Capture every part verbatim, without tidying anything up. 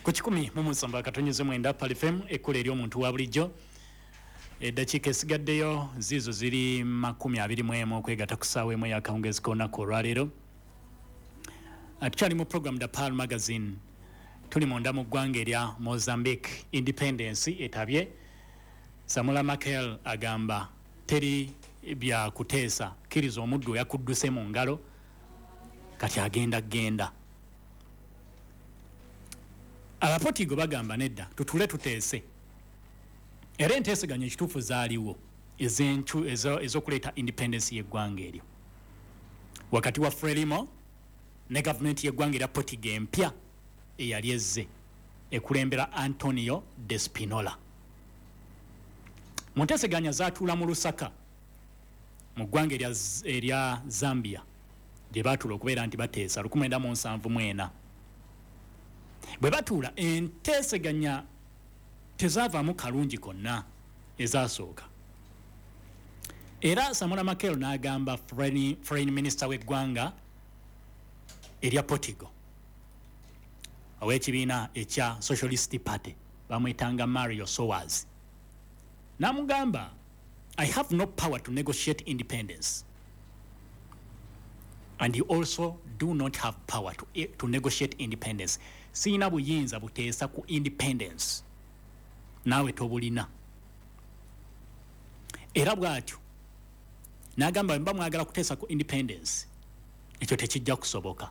ku kikumi mu musanvu akatonnyeze mwenda Pal F M ekkula eri omuntu wa bulijjo. Eddakiika esigaddeyo zizo ziri makumi abiri mu emu okwegatta ku ssaawa emu ey'akawungeezi k'olunaku olwaleero. Tukyali mu program da Pal Magazine. Tuli munda mu ggwanga erya Mozambique. Independence etabye. Samula Machel agamba teri bya kuteesa, kkiriza omuddu yakudduse mu ngalo kati agenda genda. Abapotigo bagamba nedda tutule tuteese. Era enteeseganya ekituufu zaaliwo ezenchu ezo ezokuleeta independence y'eggwanga eryo wakati wa Frelimo ne gavumenti y'eggwanga erya Portugal empya eyali ezze ekulembera Antonio de Spinola. Mu nteeseganya zaatuula mu Lusaka mu ggwanga erya erya Zambia gye baatuula okubeera nti bateesa lukumi lwenda mu nsanvu mu ena. Bwe batuula enteeseganya tezaavaamu kalungi konna ezasooka. Era Samora Machel n'agamba foreign, foreign minister w'eggwanga erya Portugal ow'ekibiina ekya Socialist Party bamwetanga Mario Soares. N'amugamba, I have no power to negotiate independence. And you also do not have power to, to negotiate independence. Sina buyinza buteesa ku independence. Nawe tobulina. Era bw'atyo n'agamba mba mwagala kuteesa ku independence ekyo tekijja kusoboka.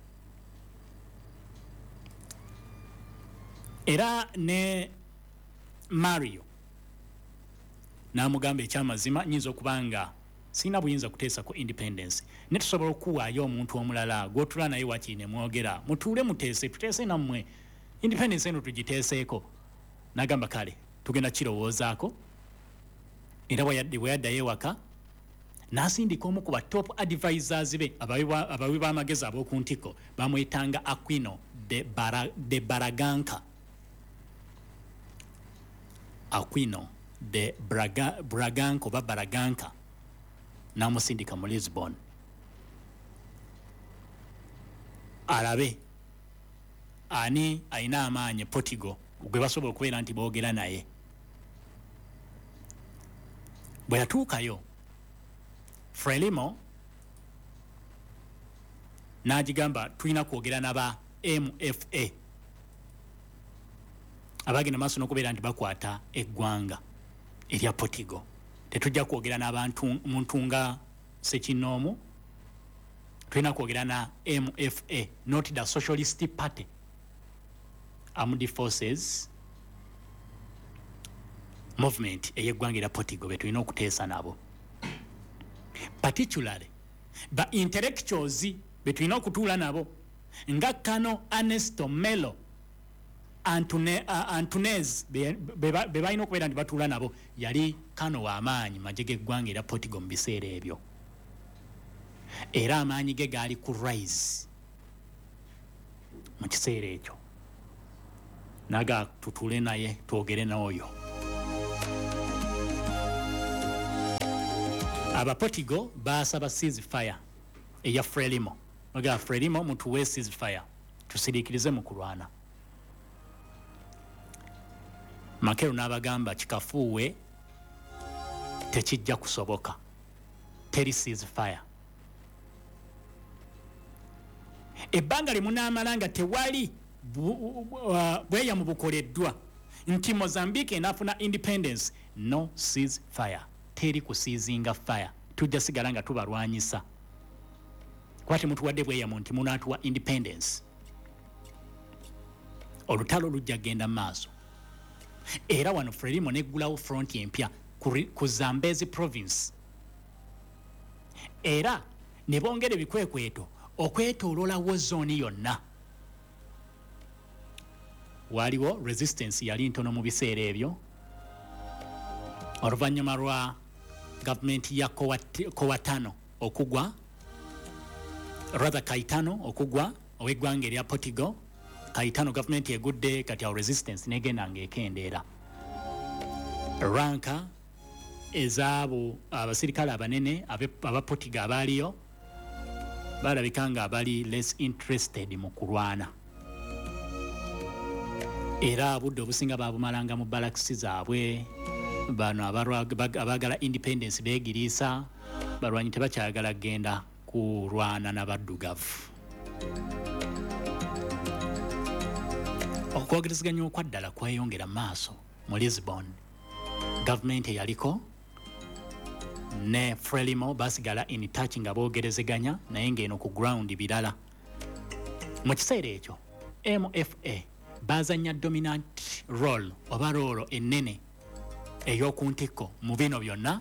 Era ne Mario n'amugamba ekyamazima nyinza okubanga sina buyinza kuteesa ku independence ne tusobola okuwaayo omuntu omulala gw'otula naye wakiine mwogera mutuule muteese tuteese nammwe independence eno tugiteeseeko. N'agamba kale tugenda kirowoozaako. Era bwe yaddayo ewaka n'asindika omu ku ba top advisors be abawi b'amagezi ab'oku ntiko bamwetanga Aquino de, Bara, de Braganca. Aquino de Braga, Braganca oba Braganca n'amusindika mu Lisbon alabe ani ayina amaanyi Portugal gwe basobola okubeera nti boogera naye. Bwe yatuukayo Frelimo n'agigamba tulina kwogera n'aba M F A abagenda maaso n'okubeera nti bakwata eggwanga erya Portugal. Tetujja kwogera n'abantu muntu nga Ssekinoomu, tulina kwogera na M F A, not the Socialist Party, Armed Forces movement ey'eggwanga erya Portugal be tulina okuteesa nabo. Particularly ba intellectuals be tulina okutuula nabo nga Kano Ernesto Melo Antune, uh, Antunes be balina okubeera nti batuula nabo. Yali Kano w'amaanyi magye g'eggwanga erya Portugal mu biseera ebyo. Era amaanyi ge gaali ku rise mu kiseera ekyo. Naga tutuule naye twogere n'oyo. Aba Portugal baasaba ceasefire eya Frelimo. Baga Frelimo mutuwe ceasefire tusiriikirize mu kulwana. Machel n'abagamba kikafuuwe tekijja kusoboka. Teri ceasefire. Ebbanga limu n'amalanga tewali bweya mu bukoleddwa nti Mozambique enafuna independence. No ceasefire. Teri kusiizinga fire. Tujja sigala nga tubalwanyisa. Kwati mutuwadde bweya mu nti munaatuwa independence. Olutalo lujja genda maaso. Era wano Frelimo neggulawo front empya ku Zambezi province. Era ne bongera ebikwekweto okwetooloolawo zooni yonna. Waliwo resistance yali ntono mu biseera ebyo. Oluvannyuma lwa gavumenti ya Kowatano okugwa, rather Caetano okugwa ow'eggwanga erya Portugal. Caetano gavumenti egudde kati awo resistance negenda ng'ekendeera. Ranka ezaabo abasirikale abanene aba Portugal abaaliyo balabika nga abali less interested mu kulwana. era budde obusinga babumalanga mu balakisi zaabwe. Bano abagala independence beegiriisa, balwanyi tebakyagala kgenda kulwana n'abaddugavu. Okwogerezeganya okwaddala kweyongera maaso mu Lisbon. Gavumenti eyaliko ne Frelimo basigala in touch nga boogerezeganya naye ng'eno ku ground birala. Mu kiseera ekyo M F A bazanya dominant role oba rolo ennene ey'oku ntikko mu bino byonna,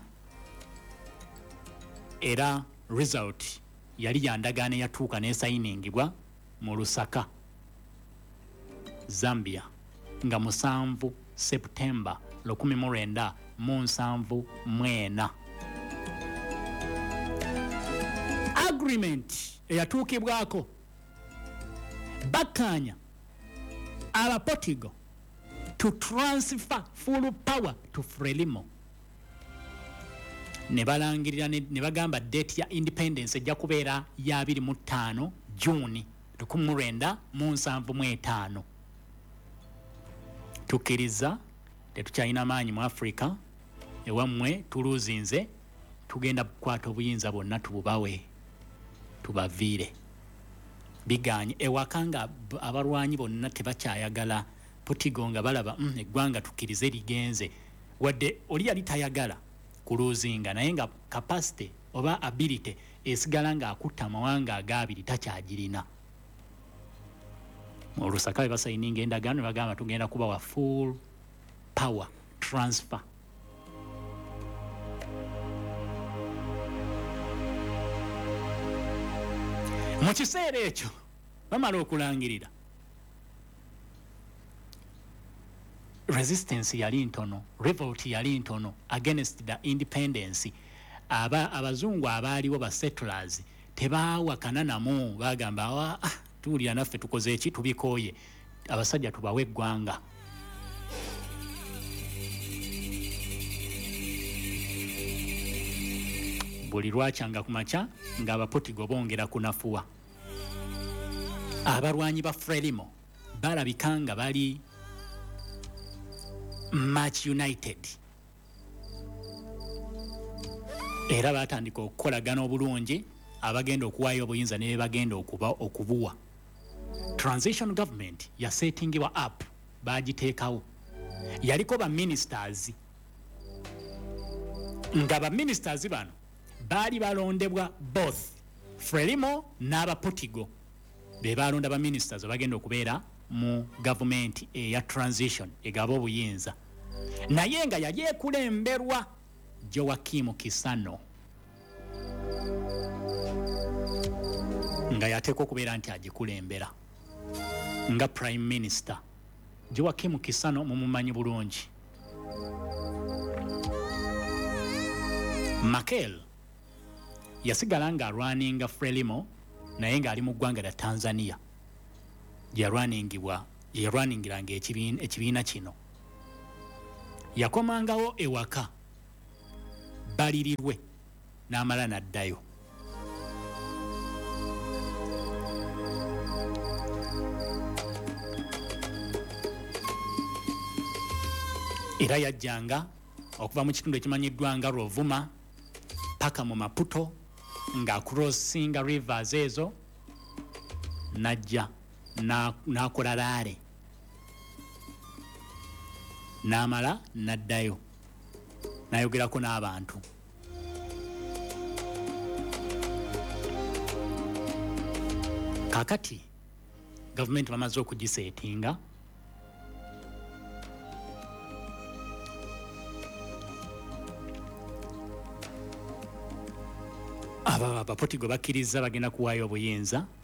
era result yali ya ndagaano eyatuuka n'esayiningibwa mu Lusaka, Zambia nga musanvu Septemba lukumi mu lwenda mu nsanvu mu ena. Agreement eyatuukibwako bakkaanya aba Portugal to transfer full power to Frelimo. Ne balangirira ne bagamba date ya independence ejja kubeera ya abiri mu ttaano June lukumi mu lwenda mu nsanvu mu etaano. Tukkiriza tetukyalina maanyi mu Africa, ewammwe tuluzinze, tugenda kukwata obuyinza bwonna tububawe tubaviire. Biganye ewaka nga abalwanyi bonna tebakyayagala Portugal nga balaba mm, eggwanga tukkirize ligenze, wadde oli yali tayagala kuluzinga naye nga capacity oba ability esigala nga akutta amawanga agabiri takyagirina. Mu Lusaka bwe basayininga endagaano ne bagamba tugenda kubawa full power transfer. Mu kiseera ekyo bamala okulangirira, resistance yali ntono, revolt yali ntono against the independence. Aba abazungu abaaliwo ba settlers tebaawakana namu, bagamba ah, tuulira naffe tukoze eki tubikooye, abasajja tubawe eggwanga. Buli lwakyanga ku makya nga Abaportugal bongera kunafuwa. Abalwanyi ba Frelimo balabika nga bali much united, era batandika okukolagana obulungi, abagenda okuwaayo obuyinza ne bagenda okuba okubuwa. Transition government ya settingibwa up, bagiteekawo, yaliko ba ministers nga ba ministers bano baali balondebwa both Frelimo n'aba Portugal be balonda ba ministers bagenda okubeera mu government eya transition egaba obuyinza, naye nga yali ekulemberwa Joaquim Chissano nga yateekwa okubeera nti agikulembera nga prime minister. Joaquim Chissano mumumanyi bulungi. Makel yasigala nga alwaninga Frelimo naye nga ali mu ggwanga lya Tanzania gyalwaningibwa yalwaningiranga ekibiina kino. Yakomangawo ewaka balirirwe n'amala n'addayo. Era yajjanga okuva mu kitundu ekimanyiddwa nga Rovuma paka mu Maputo nga crossinga rivers ezo najja n'akola laale n'amala n'addayo n'ayogerako n'abantu. Kakati gavumenti bamaze okugiseetinga, aba Abaportugal bakkiriza bagenda kuwaayo obuyinza